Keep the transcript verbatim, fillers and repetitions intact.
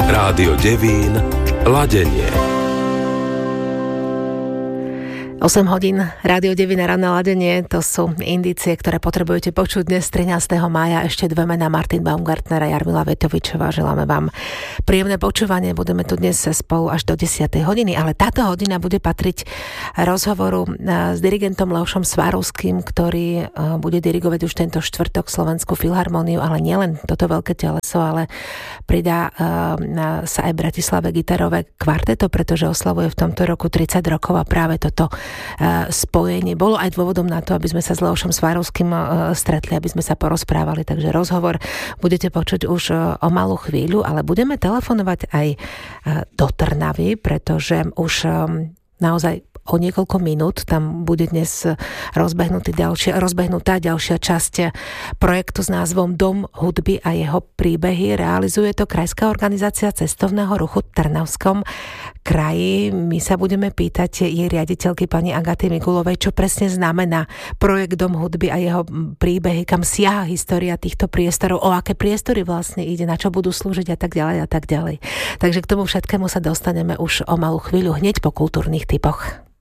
Rádio Devín, ladenie. osem hodín, Rádio Devín, ranné ladenie, to sú indície, ktoré potrebujete počuť dnes trinásteho mája. Ešte dve mená, Martin Baumgartner a Jarmila Vetovičová. Želáme vám príjemné počúvanie. Budeme tu dnes spolu až do desiatej hodiny, ale táto hodina bude patriť rozhovoru s dirigentom Leošom Svarovským, ktorý bude dirigovať už tento štvrtok Slovenskú filharmóniu, ale nielen toto veľké teleso, ale pridá sa aj Bratislave gitarové kvarteto, pretože oslavuje v tomto roku tridsať rokov a práve toto spojenie bolo aj dôvodom na to, aby sme sa s Leošom Svarovským stretli, aby sme sa porozprávali. Takže rozhovor budete počuť už o malú chvíľu, ale budeme telefonovať aj do Trnavy, pretože už naozaj o niekoľko minút tam bude dnes rozbehnutý ďalšia, rozbehnutá ďalšia časť projektu s názvom Dom hudby a jeho príbehy. Realizuje to Krajská organizácia cestovného ruchu v Trnavskom kraji. My sa budeme pýtať jej riaditeľky pani Agaty Mikulovej, čo presne znamená projekt Dom hudby a jeho príbehy, kam siaha história týchto priestorov, o aké priestory vlastne ide, na čo budú slúžiť a tak ďalej a tak ďalej. Takže k tomu všetkému sa dostaneme už o malú chvíľu hneď po kultúrnych tipoch.